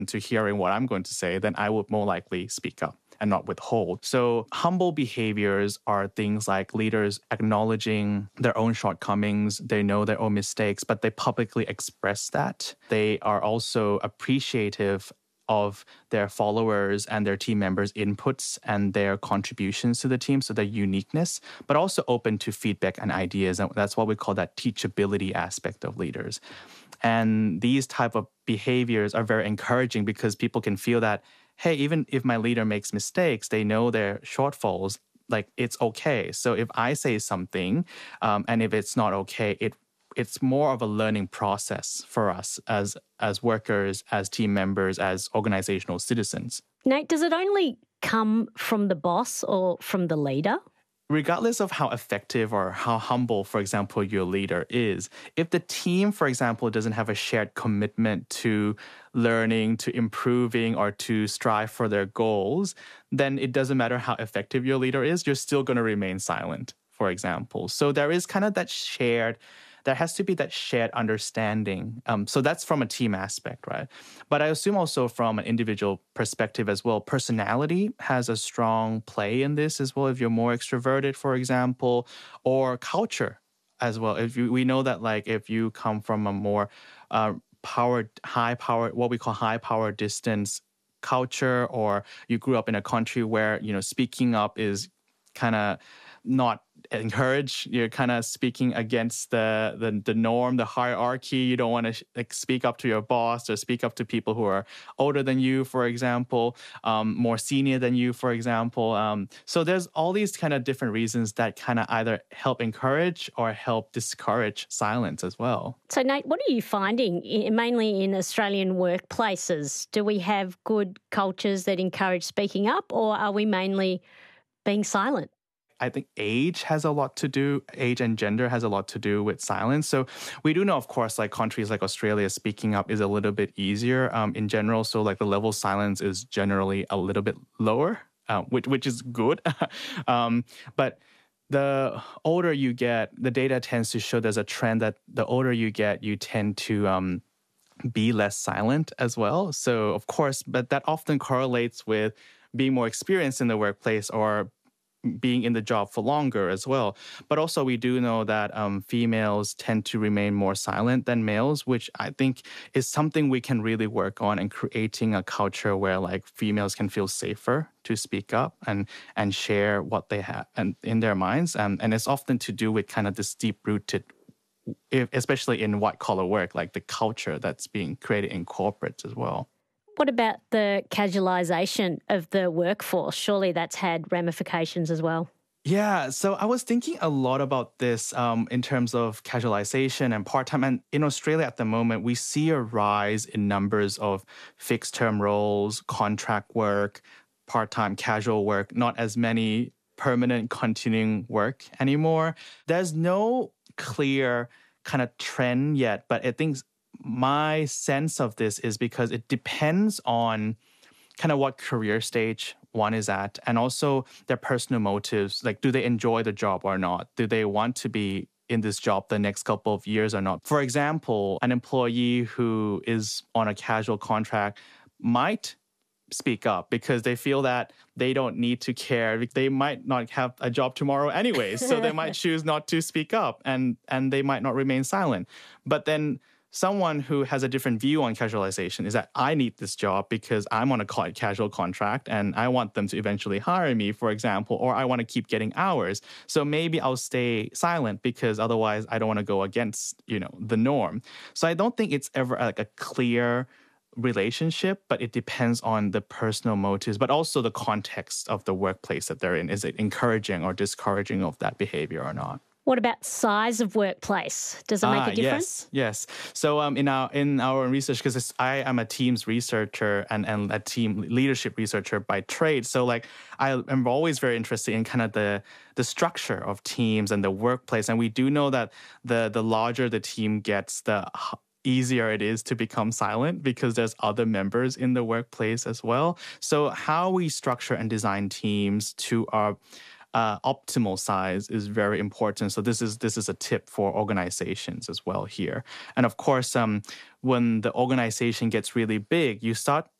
to hearing what I'm going to say, then I would more likely speak up and not withhold. So humble behaviors are things like leaders acknowledging their own shortcomings. They know their own mistakes, but they publicly express that. They are also appreciative of their followers and their team members' inputs and their contributions to the team, so their uniqueness, but also open to feedback and ideas. And that's what we call that teachability aspect of leaders. And these type of behaviors are very encouraging because people can feel that, hey, even if my leader makes mistakes, they know their shortfalls, like it's okay. So if I say something and if it's not okay, it's more of a learning process for us as workers, as team members, as organizational citizens. Nate, does it only come from the boss or from the leader? Regardless of how effective or how humble, for example, your leader is, if the team, for example, doesn't have a shared commitment to learning, to improving, or to strive for their goals, then it doesn't matter how effective your leader is, you're still going to remain silent, for example. So there is kind of there has to be that shared understanding. So that's from a team aspect, right? But I assume also from an individual perspective as well, personality has a strong play in this as well. If you're more extroverted, for example, or culture as well. We know that like if you come from a more high power, what we call high power distance culture, or you grew up in a country where, speaking up is kind of not encouraged. You're kind of speaking against the norm, the hierarchy. You don't want to speak up to your boss or speak up to people who are older than you, for example, more senior than you, for example. So there's all these kind of different reasons that kind of either help encourage or help discourage silence as well. So Nate, what are you finding mainly in Australian workplaces? Do we have good cultures that encourage speaking up, or are we mainly being silent? I think age and gender has a lot to do with silence. So we do know, of course, like countries like Australia, speaking up is a little bit easier in general. So like the level of silence is generally a little bit lower, which is good. But the older you get, the data tends to show there's a trend that the older you get, you tend to be less silent as well. So of course, but that often correlates with being more experienced in the workplace or being in the job for longer as well. But also we do know that females tend to remain more silent than males, which I think is something we can really work on, and creating a culture where like females can feel safer to speak up and share what they have and in their minds. And it's often to do with kind of this deep-rooted, especially in white-collar work, like the culture that's being created in corporates as well. What about the casualisation of the workforce? Surely that's had ramifications as well. Yeah, so I was thinking a lot about this in terms of casualization and part-time. And in Australia at the moment, we see a rise in numbers of fixed-term roles, contract work, part-time casual work, not as many permanent continuing work anymore. There's no clear kind of trend yet, but I think my sense of this is because it depends on kind of what career stage one is at, and also their personal motives. Like, do they enjoy the job or not? Do they want to be in this job the next couple of years or not? For example, an employee who is on a casual contract might speak up because they feel that they don't need to care. They might not have a job tomorrow anyways, so they might choose not to speak up, and they might not remain silent. But then someone who has a different view on casualization is that I need this job because I'm on a casual contract and I want them to eventually hire me, for example, or I want to keep getting hours. So maybe I'll stay silent because otherwise I don't want to go against, the norm. So I don't think it's ever like a clear relationship, but it depends on the personal motives, but also the context of the workplace that they're in. Is it encouraging or discouraging of that behavior or not? What about size of workplace? Does it make a difference? Yes. So in our research, because I am a teams researcher and a team leadership researcher by trade, so like I am always very interested in kind of the structure of teams and the workplace. And we do know that the larger the team gets, the easier it is to become silent because there's other members in the workplace as well. So how we structure and design teams to optimal size is very important. So this is a tip for organizations as well here. And of course, when the organization gets really big, you start